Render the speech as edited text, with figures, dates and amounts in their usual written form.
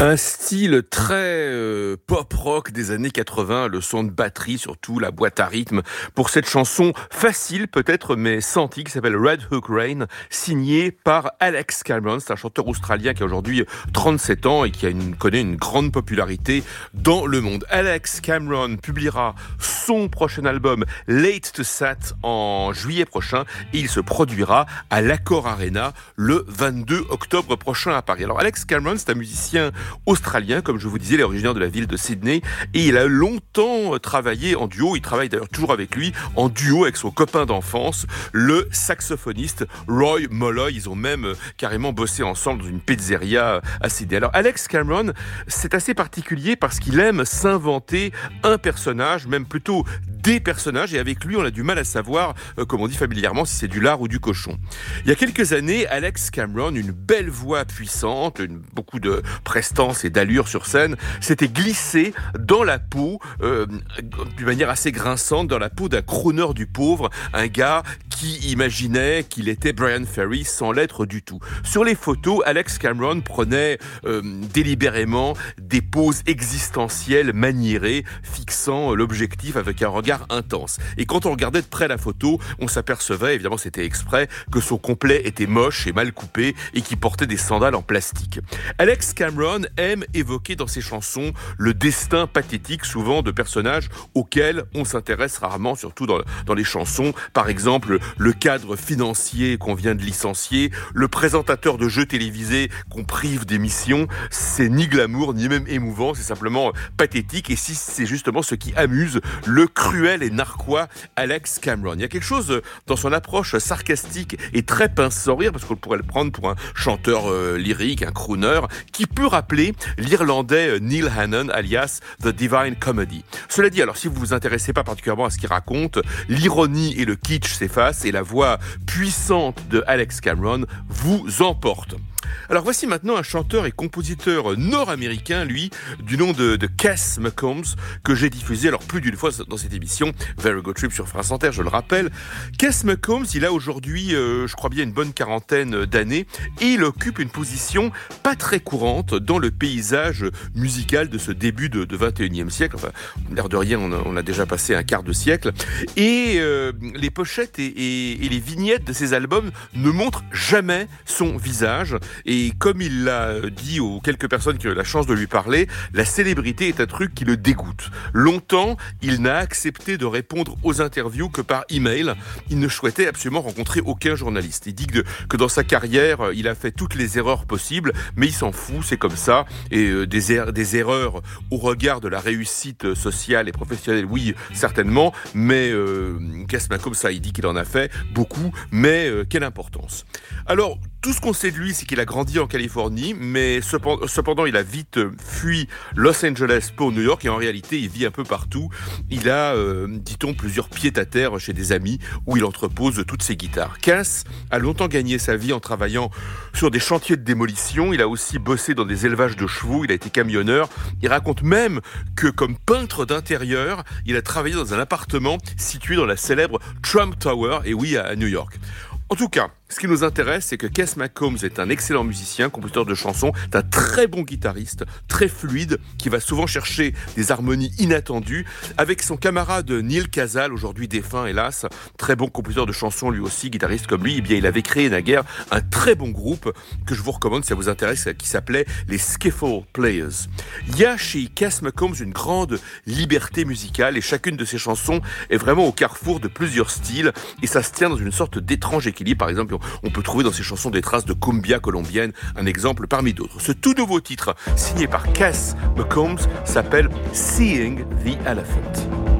Un style très pop-rock des années 80, le son de batterie, surtout la boîte à rythme, pour cette chanson facile peut-être, mais sentie, qui s'appelle Red Hook Rain, signée par Alex Cameron. C'est un chanteur australien qui a aujourd'hui 37 ans et qui connaît une grande popularité dans le monde. Alex Cameron publiera son prochain album Late to Sat en juillet prochain et il se produira à l'Accor Arena le 22 octobre prochain à Paris. Alors Alex Cameron, c'est un musicien australien, comme je vous disais, il est originaire de la ville de Sydney et il a longtemps travaillé en duo. Il travaille d'ailleurs toujours avec lui en duo avec son copain d'enfance, le saxophoniste Roy Molloy. Ils ont même carrément bossé ensemble dans une pizzeria à Sydney. Alors Alex Cameron, c'est assez particulier parce qu'il aime s'inventer un personnage, même plutôt des personnages, et avec lui on a du mal à savoir, comme on dit familièrement, si c'est du lard ou du cochon. Il y a quelques années, Alex Cameron, une belle voix puissante, beaucoup de prestance et d'allure sur scène, s'était glissé dans la peau, d'une manière assez grinçante, dans la peau d'un crooner du pauvre, un gars qui imaginait qu'il était Brian Ferry sans l'être du tout. Sur les photos, Alex Cameron prenait délibérément des poses existentielles maniérées, fixant l'objectif avec un regard intense. Et quand on regardait de près la photo, on s'apercevait, évidemment c'était exprès, que son complet était moche et mal coupé et qu'il portait des sandales en plastique. Alex Cameron aime évoquer dans ses chansons le destin pathétique souvent de personnages auxquels on s'intéresse rarement, surtout dans les chansons. Par exemple, le cadre financier qu'on vient de licencier, le présentateur de jeux télévisés qu'on prive d'émissions. C'est ni glamour, ni même émouvant, c'est simplement pathétique. Et si c'est justement ce qui amuse le cruel et narquois Alex Cameron. Il y a quelque chose dans son approche sarcastique et très pince sans rire, parce qu'on pourrait le prendre pour un chanteur lyrique, un crooner, qui peut rappeler l'Irlandais Neil Hannon, alias The Divine Comedy. Cela dit, alors si vous vous intéressez pas particulièrement à ce qu'il raconte, l'ironie et le kitsch s'effacent et la voix puissante de Alex Cameron vous emporte. Alors voici maintenant un chanteur et compositeur nord-américain, lui, du nom de Kes McCombs, que j'ai diffusé alors plus d'une fois dans cette émission, Very Good Trip sur France Inter, je le rappelle. Kes McCombs, il a aujourd'hui, je crois bien, une bonne quarantaine d'années, et il occupe une position pas très courante dans le paysage musical de ce début de 21e siècle. Enfin, l'air de rien, on a déjà passé un quart de siècle. Et les pochettes et les vignettes de ses albums ne montrent jamais son visage. Et comme il l'a dit aux quelques personnes qui ont eu la chance de lui parler, la célébrité est un truc qui le dégoûte. Longtemps, il n'a accepté de répondre aux interviews que par email. Il ne souhaitait absolument rencontrer aucun journaliste. Il dit que dans sa carrière, il a fait toutes les erreurs possibles, mais il s'en fout, c'est comme ça. Et des erreurs au regard de la réussite sociale et professionnelle, oui, certainement, mais Kes McCombs, ça, il dit qu'il en a fait beaucoup, mais quelle importance. Alors, tout ce qu'on sait de lui, c'est qu'il a grandi en Californie, mais cependant, il a vite fui Los Angeles pour New York, et en réalité, il vit un peu partout. Il a, dit-on, plusieurs pieds-à-terre chez des amis où il entrepose toutes ses guitares. Kes a longtemps gagné sa vie en travaillant sur des chantiers de démolition. Il a aussi bossé dans des élevages de chevaux, il a été camionneur. Il raconte même que, comme peintre d'intérieur, il a travaillé dans un appartement situé dans la célèbre Trump Tower, et oui, à New York. En tout cas, ce qui nous intéresse, c'est que Kes McCombs est un excellent musicien, compositeur de chansons, est un très bon guitariste, très fluide, qui va souvent chercher des harmonies inattendues. Avec son camarade Neil Casal, aujourd'hui défunt hélas, très bon compositeur de chansons lui aussi, guitariste comme lui, eh bien il avait créé naguère un très bon groupe que je vous recommande si ça vous intéresse, qui s'appelait les Skiffle Players. Il y a chez Kes McCombs une grande liberté musicale et chacune de ses chansons est vraiment au carrefour de plusieurs styles et ça se tient dans une sorte d'étrange équilibre. Par exemple, on peut trouver dans ses chansons des traces de cumbia colombienne, un exemple parmi d'autres. Ce tout nouveau titre, signé par Kes McCombs, s'appelle Seeing the Elephant.